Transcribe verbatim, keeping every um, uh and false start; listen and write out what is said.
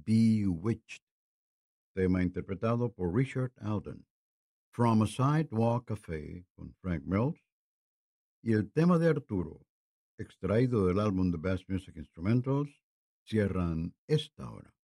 Bewitched, tema interpretado por Richard Alden. From a Sidewalk Café con Frank Mills y el tema de Arturo, extraído del álbum The Best Music Instrumentals, cierran esta hora.